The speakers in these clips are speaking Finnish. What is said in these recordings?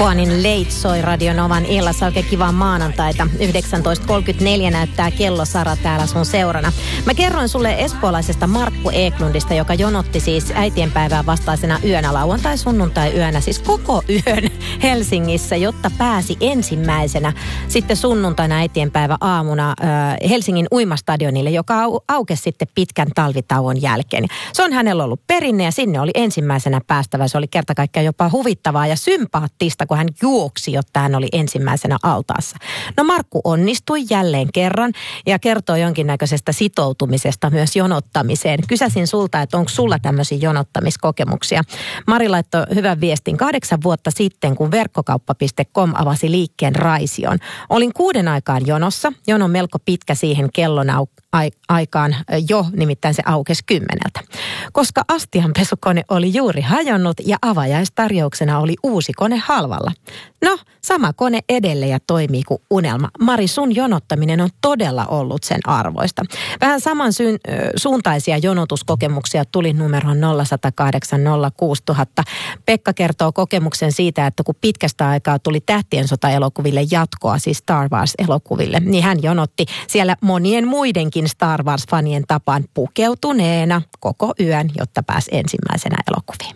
Juanin Late soi Radio Novan illassa. Oikein kivaa maanantaita. 19.34 näyttää kello. Sara täällä sun seurana. Mä kerroin sulle espoolaisesta Markku Eklundista, joka jonotti siis äitienpäivää vastaisena yönä, lauantai, sunnuntai yönä, siis koko yön Helsingissä, jotta pääsi ensimmäisenä sitten sunnuntaina äitienpäivä aamuna Helsingin uimastadionille, joka aukesi sitten pitkän talvitauon jälkeen. Se on hänellä ollut perinne ja sinne oli ensimmäisenä päästävä. Se oli kerta kaikkiaan jopa huvittavaa ja sympaattista, kun hän juoksi, jotta hän oli ensimmäisenä altaassa. No Markku onnistui jälleen kerran ja kertoo jonkinnäköisestä sitoutumisesta myös jonottamiseen. Kysäsin sulta, että onko sulla tämmöisiä jonottamiskokemuksia. Mari laittoi hyvän viestin 8 vuotta sitten, kun verkkokauppa.com avasi liikkeen Raision. Olin 6 aikaan jonossa. Jono melko pitkä siihen kellon aikaan jo, nimittäin se aukesi 10. Koska astianpesukone oli juuri hajonnut ja avajaistarjouksena oli uusi kone halvalla. No, sama kone edelleen ja toimii kuin unelma. Mari, sun jonottaminen on todella ollut sen arvoista. Vähän saman suuntaisia jonotuskokemuksia tuli numeroon 0108 06000. Pekka kertoo kokemuksen siitä, että kun pitkästä aikaa tuli Tähtien sota-elokuville jatkoa, siis Star Wars-elokuville, niin hän jonotti siellä monien muidenkin Star Wars-fanien tapaan pukeutuneena koko yön, jotta pääsi ensimmäisenä elokuviin.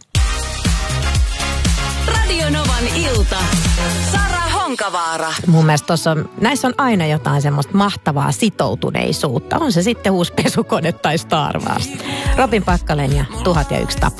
Radio Novan ilta. Sara Honkavaara. Mun mielestä näissä on aina jotain semmoista mahtavaa sitoutuneisuutta. On se sitten uusi pesukone tai Star Wars. Robin Packalen ja 1001 tapa.